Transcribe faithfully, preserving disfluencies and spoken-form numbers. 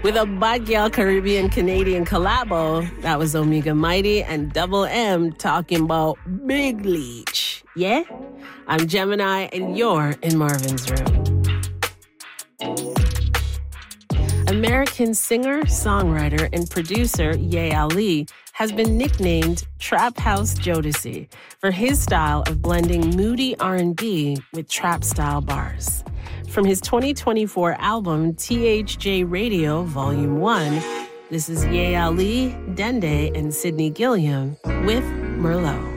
With a Bad Girl Caribbean Canadian collabo, that was Omega Mighty and Double M talking about Big Leech. Yeah? I'm Gemini and you're in Marvin's Room. American singer, songwriter, and producer Ye Ali has been nicknamed Trap House Jodeci for his style of blending moody R and B with trap-style bars. From his twenty twenty-four album T H J Radio Volume one, this is Ye Ali, Dende, and Sydney Gilliam with Merlot.